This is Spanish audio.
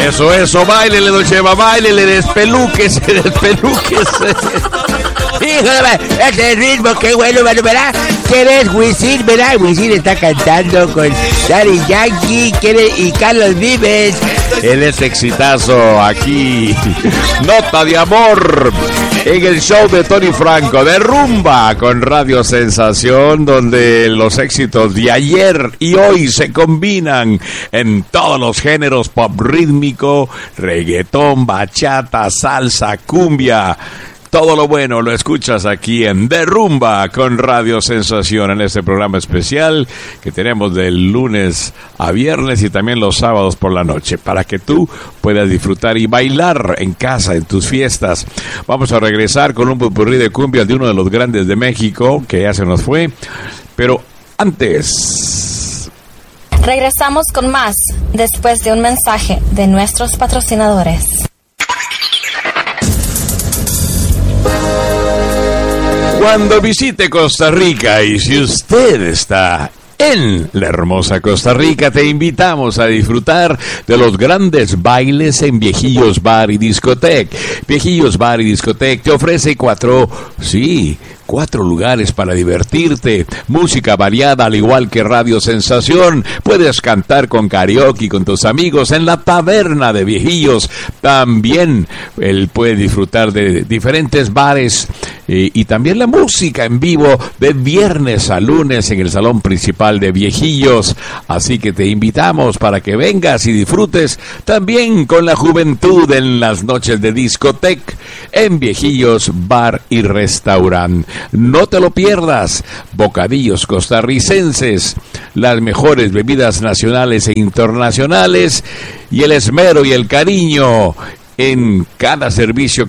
Eso, báilele, don Chema, báilele, despelúquese. Híjole, ese ritmo, qué bueno, mano, ¿verdad? ¿Quieres Wisin, verdad? Wisin está cantando con Daddy Yankee, y Carlos Vives. Él es exitazo aquí. Nota de amor en el show de Tony Franco de Rumba con Radio Sensación, donde los éxitos de ayer y hoy se combinan en todos los géneros: pop rítmico, reggaetón, bachata, salsa, cumbia. Todo lo bueno lo escuchas aquí en De Rumba con Radio Sensación, en este programa especial que tenemos del lunes a viernes y también los sábados por la noche, para que tú puedas disfrutar y bailar en casa, en tus fiestas. Vamos a regresar con un popurrí de cumbia de uno de los grandes de México, que ya se nos fue, pero antes... Regresamos con más, después de un mensaje de nuestros patrocinadores. Cuando visite Costa Rica, y si usted está en la hermosa Costa Rica, te invitamos a disfrutar de los grandes bailes en Viejillos Bar y Discotec. Viejillos Bar y Discotec te ofrece 4 lugares para divertirte, música variada al igual que Radio Sensación. Puedes cantar con karaoke con tus amigos en la taberna de Viejillos. También él puede disfrutar de diferentes bares y también la música en vivo de viernes a lunes en el salón principal de Viejillos. Así que te invitamos para que vengas y disfrutes también con la juventud en las noches de Discotec en Viejillos Bar y Restaurante. No te lo pierdas. Bocadillos costarricenses, las mejores bebidas nacionales e internacionales y el esmero y el cariño en cada servicio